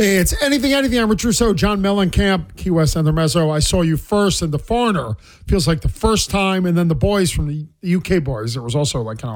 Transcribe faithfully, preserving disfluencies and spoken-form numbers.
Hey, it's anything, anything. I'm Rich Russo, John Mellencamp, Key West and the Mezzo. I saw you first, and The Foreigner feels like the first time, and then The Boys from the U K Boys. It was also like kind of